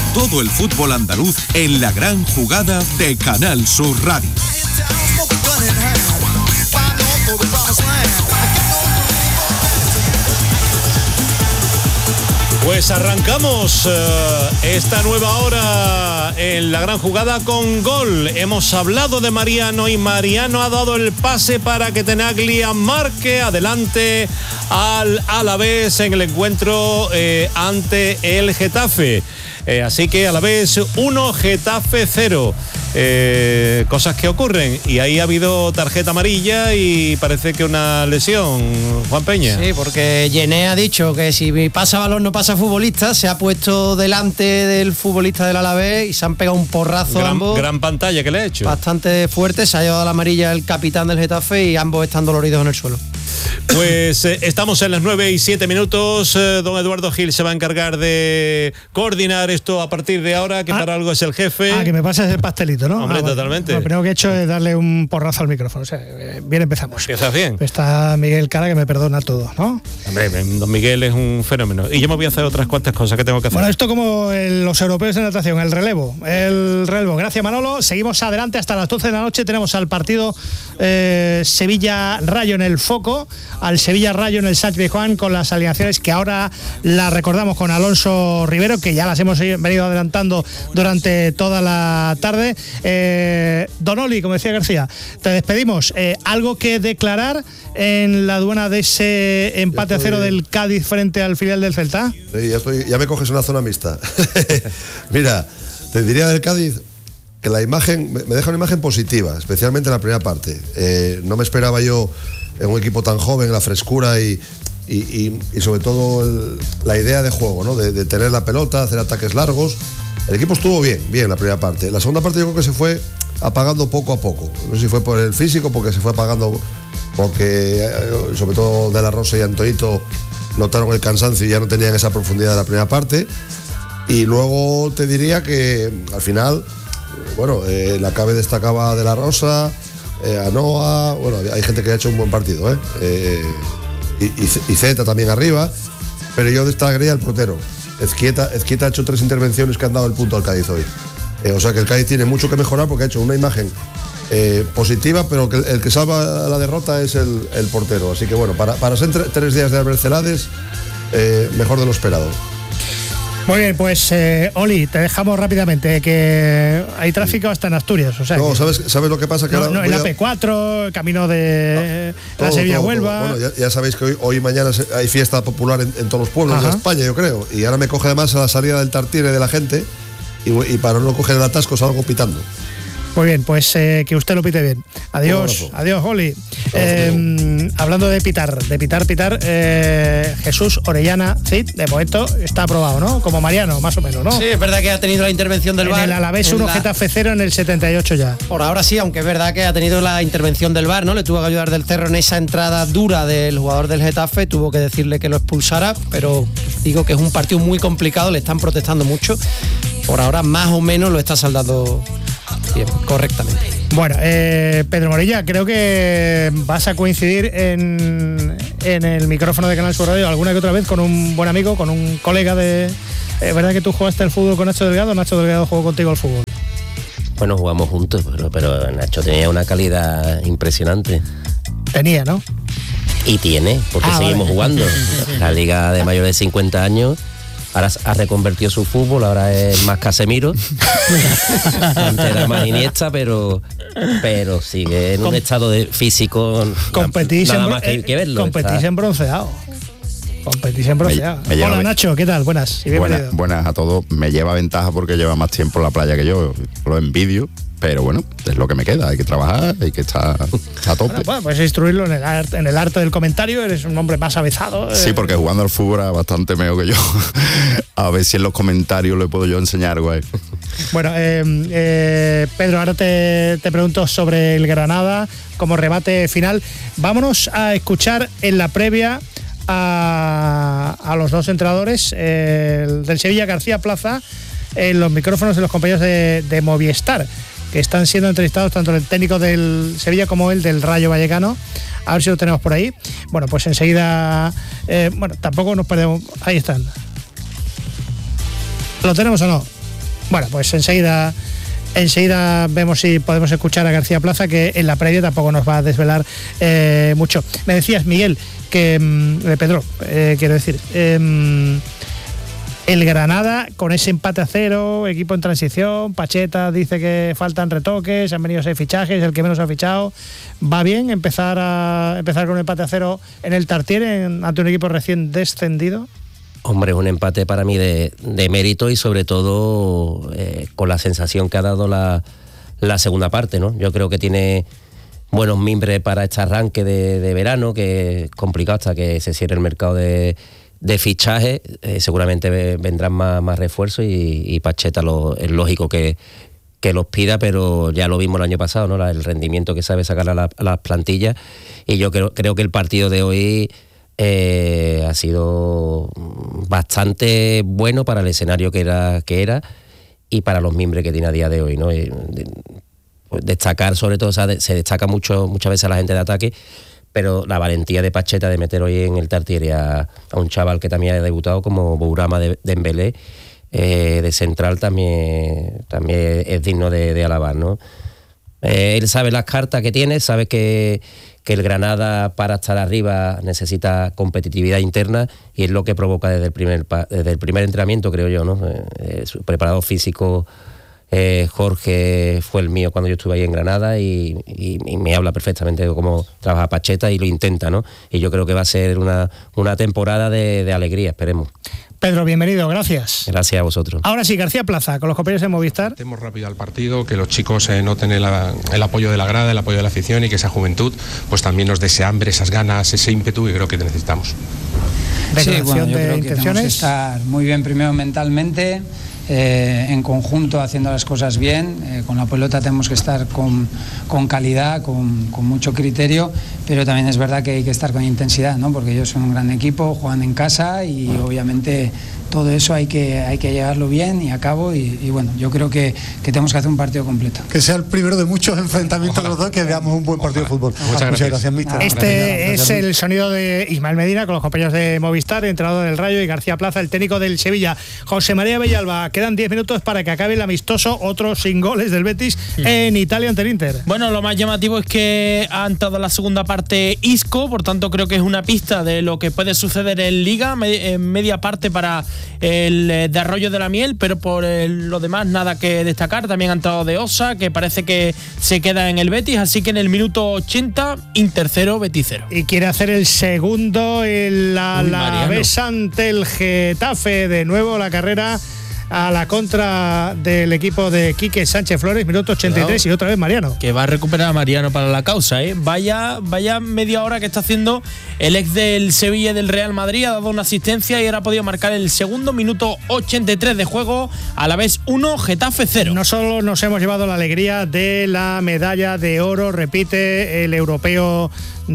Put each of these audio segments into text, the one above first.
Todo el fútbol andaluz en la gran jugada de Canal Sur Radio. Pues arrancamos esta nueva hora en la gran jugada con gol. Hemos hablado de Mariano y Mariano ha dado el pase para que Tenaglia marque adelante al Alavés en el encuentro ante el Getafe. Así que Alavés 1, Getafe 0. Cosas que ocurren, y ahí ha habido tarjeta amarilla y parece que una lesión, Juan Peña. Sí, porque Yené ha dicho que si pasa balón no pasa futbolista, se ha puesto delante del futbolista del Alavés y se han pegado un porrazo ambos. Gran pantalla que le ha hecho. Bastante fuerte, se ha llevado la amarilla el capitán del Getafe y ambos están doloridos en el suelo. Pues estamos en las 9:07. Don Eduardo Gil se va a encargar de coordinar esto a partir de ahora, que para algo es el jefe. Que me pases el pastelito, ¿no? Hombre, totalmente. Lo primero que he hecho es darle un porrazo al micrófono. O sea, bien empezamos. Empiezas bien. Está Miguel Cara, que me perdona todo, ¿no? Hombre, don Miguel es un fenómeno. Y yo me voy a hacer otras cuantas cosas que tengo que hacer. Bueno, esto como los europeos de natación, el relevo. Gracias, Manolo. Seguimos adelante hasta las 12 de la noche. Tenemos al partido Sevilla-Rayo en el foco, al Sevilla-Rayo en el Sánchez-Pizjuán, con las alineaciones que ahora las recordamos con Alonso Rivero, que ya las hemos venido adelantando durante toda la tarde. Don Oli, como decía García, te despedimos. ¿Algo que declarar en la aduana de ese empate a 0 del Cádiz frente al filial del Celta? Sí, ya me coges una zona mixta. Mira, te diría del Cádiz que la imagen me deja una imagen positiva, especialmente en la primera parte. No me esperaba yo en un equipo tan joven la frescura y sobre todo la idea de juego, ¿no? De tener la pelota, hacer ataques largos. El equipo estuvo bien la primera parte. La segunda parte yo creo que se fue apagando poco a poco. No sé si fue por el físico, porque se fue apagando, porque sobre todo De La Rosa y Antoito notaron el cansancio y ya no tenían esa profundidad de la primera parte. Y luego te diría que al final, bueno, la cabe destacaba De La Rosa, Anoa, bueno, hay gente que ha hecho un buen partido, y Zeta también arriba, pero yo destacaría el portero. Ezquieta ha hecho 3 intervenciones que han dado el punto al Cádiz hoy. O sea que el Cádiz tiene mucho que mejorar porque ha hecho una imagen positiva, pero que el que salva la derrota es el portero. Así que bueno, para ser 3 días de Albercelades, mejor de lo esperado. Muy bien, pues Oli, te dejamos rápidamente, que hay tráfico hasta en Asturias. O sea, no, ¿sabes lo que pasa? Que el AP4, el camino de la Sevilla-Huelva. Bueno, ya sabéis que hoy y mañana hay fiesta popular en todos los pueblos de España, yo creo. Y ahora me coge además a la salida del Tartiere de la gente y para no coger el atasco salgo pitando. Muy bien, pues que usted lo pite bien. Adiós, Oli. Hablando de pitar, Jesús Orellana Cid, de momento está aprobado, ¿no? Como Mariano, más o menos, ¿no? Sí, es verdad que ha tenido la intervención del VAR. En el Alavés 1, Getafe 0 en el 78 ya. Por ahora sí, aunque es verdad que ha tenido la intervención del VAR, ¿no? Le tuvo que ayudar Del Cerro en esa entrada dura del jugador del Getafe, tuvo que decirle que lo expulsara, pero digo que es un partido muy complicado, le están protestando mucho. Por ahora más o menos lo está saldando bien, correctamente. Bueno, Pedro Morilla, creo que vas a coincidir en el micrófono de Canal Sur Radio alguna que otra vez con un buen amigo, con un colega de... ¿Verdad que tú jugaste al fútbol con Nacho Delgado? ¿Nacho Delgado jugó contigo al fútbol? Bueno, jugamos juntos, pero Nacho tenía una calidad impresionante. Tenía, ¿no? Y tiene, porque seguimos jugando. La liga de mayores de 50 años... Ahora ha reconvertido su fútbol, ahora es más Casemiro. Antes era más Iniesta, pero sigue en un estado de físico nada más que verlo. Competís en bronceado. Hola Nacho, ¿qué tal? Buenas y bienvenido. Buenas a todos. Me lleva ventaja porque lleva más tiempo en la playa que yo. Lo envidio. Pero bueno, es lo que me queda, hay que trabajar, hay que estar a tope. Bueno, puedes instruirlo en el arte del comentario, eres un hombre más avezado. Sí, porque jugando al fútbol era bastante mejor que yo. A ver si en los comentarios le puedo yo enseñar, güey. Bueno, Pedro, ahora te pregunto sobre el Granada como remate final. Vámonos a escuchar en la previa a los dos entrenadores, el del Sevilla, García Plaza, en los micrófonos de los compañeros de Movistar, que están siendo entrevistados tanto el técnico del Sevilla como el del Rayo Vallecano. A ver si lo tenemos por ahí. Bueno, pues enseguida, tampoco nos perdemos. Ahí están. ¿Lo tenemos o no? Bueno, pues enseguida vemos si podemos escuchar a García Plaza, que en la previa tampoco nos va a desvelar mucho. Me decías, Miguel, que Pedro, quiero decir, el Granada con ese empate a 0, equipo en transición, Pacheta dice que faltan retoques, han venido 6 fichajes, el que menos ha fichado. ¿Va bien empezar con un empate a 0 en el Tartiere ante un equipo recién descendido? Hombre, es un empate para mí de mérito y sobre todo con la sensación que ha dado la segunda parte, ¿no? Yo creo que tiene buenos mimbres para este arranque de verano, que es complicado hasta que se cierre el mercado de fichaje. Seguramente vendrán más refuerzos y Pacheta es lógico que los pida, pero ya lo vimos el año pasado, ¿no? El rendimiento que sabe sacar a las plantillas, y yo creo que el partido de hoy ha sido bastante bueno para el escenario que era y para los mimbres que tiene a día de hoy, ¿no? Pues destacar sobre todo, o sea, se destaca muchas veces a la gente de ataque, pero la valentía de Pacheta de meter hoy en el Tartiere a un chaval que también ha debutado como Bourama de Dembélé, de central, también es digno de alabar, ¿no? Él sabe las cartas que tiene, sabe que el Granada para estar arriba necesita competitividad interna, y es lo que provoca desde el primer entrenamiento, creo yo, ¿no? Su preparador físico, Jorge, fue el mío cuando yo estuve ahí en Granada, y me habla perfectamente de cómo trabaja Pacheta y lo intenta, ¿no? Y yo creo que va a ser una temporada de alegría, esperemos. Pedro, bienvenido, gracias. Gracias a vosotros. Ahora sí, García Plaza, con los compañeros de Movistar. Estemos rápido al partido, que los chicos noten el apoyo de la grada, el apoyo de la afición, y que esa juventud pues también nos dé ese hambre, esas ganas, ese ímpetu que creo que necesitamos. Sí, bueno, yo creo que tenemos que estar muy bien primero mentalmente, en conjunto haciendo las cosas bien, con la pelota tenemos que estar con calidad, con mucho criterio, pero también es verdad que hay que estar con intensidad, ¿no? Porque ellos son un gran equipo, juegan en casa y obviamente todo eso hay que llevarlo bien y a cabo, y bueno, yo creo que tenemos que hacer un partido completo. Que sea el primero de muchos enfrentamientos de los dos, que veamos un buen partido de fútbol. Muchas gracias, mister. Este es el sonido de Ismael Medina con los compañeros de Movistar, entrenador del Rayo, y García Plaza, el técnico del Sevilla. José María Villalba, quedan 10 minutos para que acabe el amistoso, otros sin goles del Betis en Italia ante el Inter. Bueno, lo más llamativo es que ha entrado la segunda parte Isco, por tanto creo que es una pista de lo que puede suceder en Liga, media parte para el desarrollo de la miel, pero por lo demás nada que destacar. También ha entrado de Osa, que parece que se queda en el Betis, así que en el minuto 80, Inter 0, Betis 0. Y quiere hacer el segundo el Alavés ante el Getafe, de nuevo la carrera a la contra del equipo de Quique Sánchez Flores, minuto 83, y otra vez Mariano. Que va a recuperar a Mariano para la causa, ¿eh? Vaya media hora que está haciendo el ex del Sevilla y del Real Madrid, ha dado una asistencia y ahora ha podido marcar el segundo, minuto 83 de juego, Alavés 1, Getafe 0. No solo nos hemos llevado la alegría de la medalla de oro, repite el europeo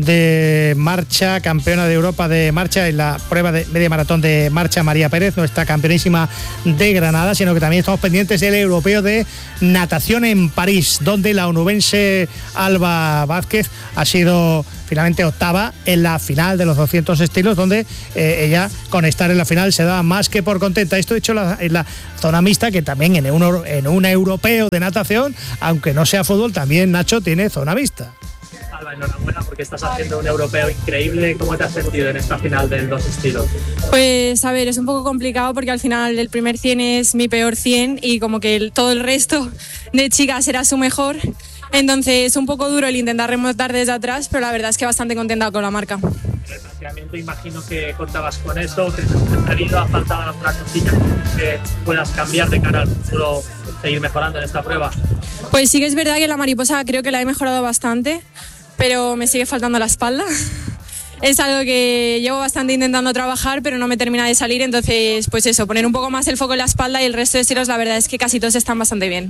de marcha, campeona de Europa de marcha en la prueba de media maratón de marcha, María Pérez, nuestra campeonísima de Granada, sino que también estamos pendientes del europeo de natación en París, donde la onubense Alba Vázquez ha sido finalmente octava en la final de los 200 estilos, donde ella, con estar en la final, se daba más que por contenta. Esto hecho en la zona mixta, que también en un europeo de natación, aunque no sea fútbol, también Nacho tiene zona mixta. Alba, enhorabuena porque estás haciendo un europeo increíble. ¿Cómo te has sentido en esta final del dos estilos? Pues a ver, es un poco complicado porque al final el primer 100 es mi peor 100 y como que todo el resto de chicas era su mejor. Entonces es un poco duro el intentar remontar desde atrás, pero la verdad es que bastante contenta con la marca. En el planteamiento imagino que contabas con eso, que te ha faltado alguna cosilla que puedas cambiar de cara al futuro, seguir mejorando en esta prueba. Pues sí que es verdad que la mariposa creo que la he mejorado bastante, pero me sigue faltando la espalda. Es algo que llevo bastante intentando trabajar, pero no me termina de salir, entonces pues eso, poner un poco más el foco en la espalda, y el resto de estilos la verdad es que casi todos están bastante bien.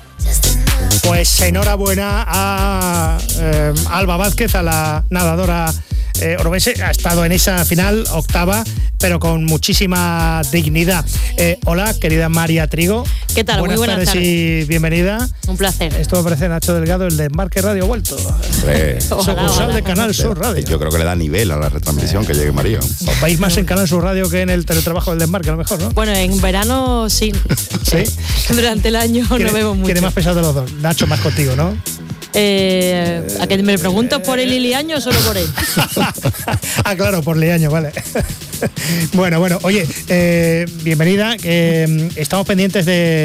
Pues enhorabuena a Alba Vázquez, a la nadadora onubense. Ha estado en esa final, octava, pero con muchísima dignidad. Hola, querida María Trigo. ¿Qué tal? Buenas Muy buenas tardes y bienvenida. Un placer. Esto me parece Nacho Delgado, el Desmarque Radio vuelto. Sucursal de Canal Sur Radio. Yo creo que le da nivel a la retransmisión que llegue María. Os vais más en Canal Sur Radio que en el teletrabajo del Desmarque, a lo mejor, ¿no? Bueno, en verano sí. ¿Sí? Durante el año no vemos mucho. ¿Quién es más pesado de los dos? Nacho más contigo, ¿no? ¿A que me preguntas por el Iliaño o solo por él? Ah, claro, por Liaño, vale. Bueno, oye, bienvenida. Estamos pendientes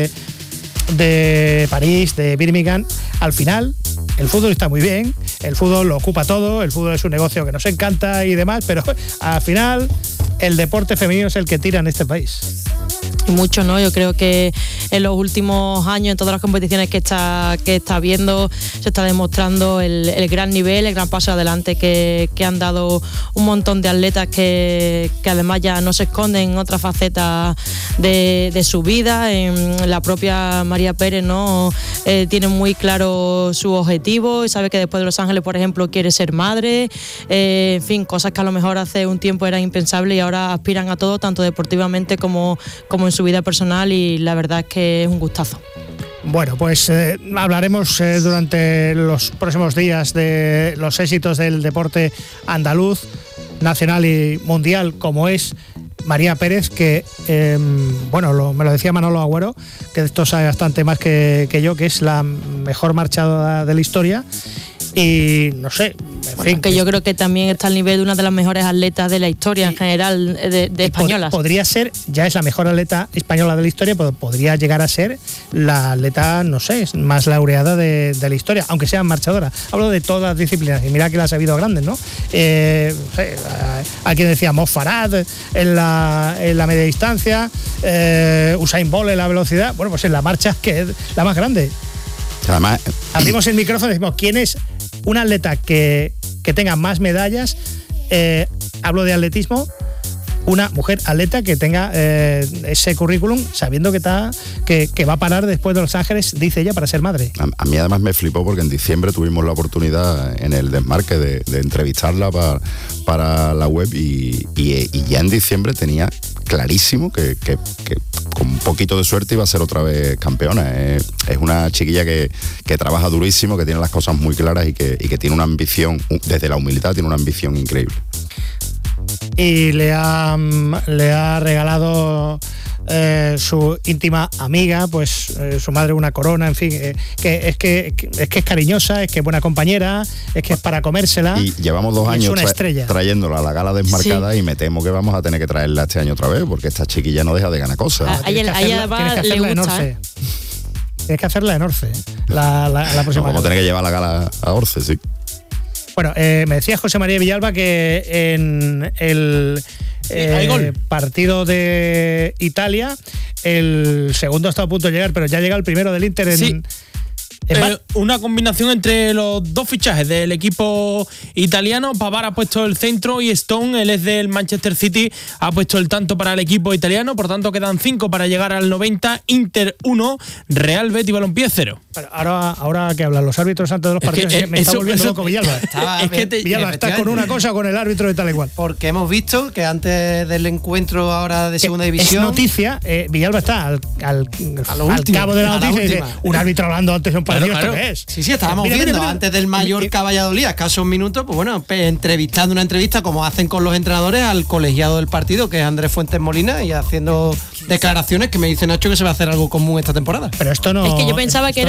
de París, de Birmingham. Al final, el fútbol está muy bien, el fútbol lo ocupa todo, el fútbol es un negocio que nos encanta y demás, pero al final el deporte femenino es el que tira en este país. Mucho, ¿no? Yo creo que en los últimos años, en todas las competiciones que está viendo, se está demostrando el gran nivel, el gran paso adelante que han dado un montón de atletas que además ya no se esconden en otras facetas de su vida. En la propia María Pérez, ¿no? Tiene muy claro su objetivo y sabe que después de Los Ángeles, por ejemplo, quiere ser madre. En fin, cosas que a lo mejor hace un tiempo eran impensables y ahora aspiran a todo, tanto deportivamente como en su vida personal, y la verdad es que es un gustazo. Bueno, pues hablaremos durante los próximos días de los éxitos del deporte andaluz, nacional y mundial, como es María Pérez, que me lo decía Manolo Agüero, que esto sabe bastante más que yo, que es la mejor marchadora de la historia. Y no sé, en fin, que yo creo que también está al nivel de una de las mejores atletas de la historia en general de españolas. Podría ser, ya es la mejor atleta española de la historia, pero podría llegar a ser la atleta, no sé, más laureada de la historia, aunque sea marchadora. Hablo de todas las disciplinas, y mira que las ha habido grandes, ¿no? Aquí decía Mo Farah en la media distancia, Usain Bolt en la velocidad. Bueno, pues en la marcha, que es la más grande. Además, abrimos el micrófono y decimos, ¿quién es un atleta que tenga más medallas? Hablo de atletismo. Una mujer atleta que tenga ese currículum, sabiendo que va a parar después de Los Ángeles, dice ella, para ser madre. A mí además me flipó porque en diciembre tuvimos la oportunidad en el Desmarque de entrevistarla para la web y ya en diciembre tenía clarísimo que con un poquito de suerte iba a ser otra vez campeona. Es una chiquilla que trabaja durísimo, que tiene las cosas muy claras y que tiene una ambición, desde la humildad tiene una ambición increíble. Y le ha regalado su íntima amiga, pues su madre, una corona, en fin, que es cariñosa, es que es buena compañera, es que es para comérsela. Y llevamos 2 años trayéndola a la gala desmarcada, sí. Y me temo que vamos a tener que traerla este año otra vez, porque esta chiquilla no deja de ganar cosas. Tienes que hacerla en Orce la próxima. Vamos a tener que llevar la gala a Orce, sí. Bueno, me decía José María Villalba que en el partido de Italia, el segundo está a punto de llegar, pero ya llega el primero del Inter en... Sí. Una combinación entre los dos fichajes del equipo italiano. Pavard ha puesto el centro y Stone, él es del Manchester City, ha puesto el tanto para el equipo italiano. Por tanto, quedan 5 para llegar al 90. Inter 1, Real Betis Balompié 0. Pero ahora que hablan los árbitros antes de los partidos, me está volviendo loco Villalba. Villalba, ¿estás con una cosa o con el árbitro de tal igual? Porque hemos visto que antes del encuentro ahora de segunda división... Es noticia, Villalba está al cabo de la noticia y dice, un árbitro hablando antes de un partido. Claro. ¿Qué es? Sí, estábamos viendo antes del Mallorca Valladolid, a escasos minutos, pues bueno, entrevistando una entrevista como hacen con los entrenadores al colegiado del partido, que es Andrés Fuentes Molina, y haciendo declaraciones que me dice Nacho que se va a hacer algo común esta temporada. Pero esto no... Es que yo pensaba que